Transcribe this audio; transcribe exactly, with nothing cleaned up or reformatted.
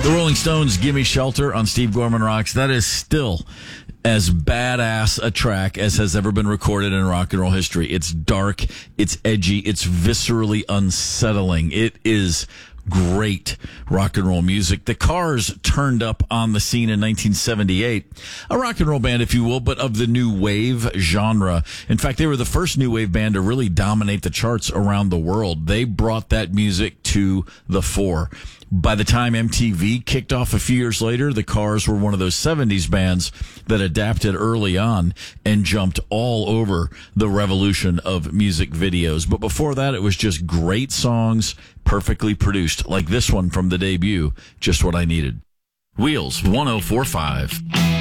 The Rolling Stones' Gimme Shelter on Steve Gorman Rocks. That is still as badass a track as has ever been recorded in rock and roll history. It's dark, it's edgy, it's viscerally unsettling. It is great rock and roll music. The Cars turned up on the scene in nineteen seventy-eight. A rock and roll band, if you will, but of the new wave genre. In fact, they were the first new wave band to really dominate the charts around the world. They brought that music to the fore. By the time M T V kicked off a few years later, the Cars were one of those seventies bands that adapted early on and jumped all over the revolution of music videos. But before that, it was just great songs, perfectly produced, like this one from the debut, Just What I Needed. Wheels one oh four point five.